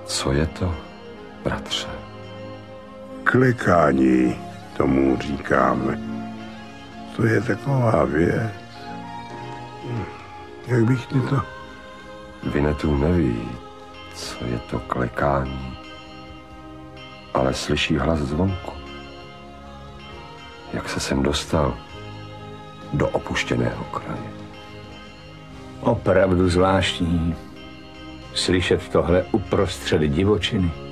Co je to, bratře? Klikání tomu říkáme. To je taková věc. Jak bych ti to... Vinetů neví, co je to klekání, ale slyší hlas zvonku. Jak se sem dostal do opuštěného kraje. Opravdu zvláštní slyšet tohle uprostřed divočiny.